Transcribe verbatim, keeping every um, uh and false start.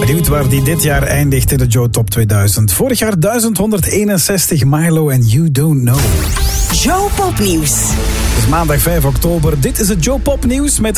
Benieuwd waar die dit jaar eindigt in de Joe Top tweeduizend. Vorig jaar duizend honderdeenenzestig, Milo en You Don't Know. Joe Popnieuws. Het is maandag vijf oktober. Dit is het Joe Popnieuws met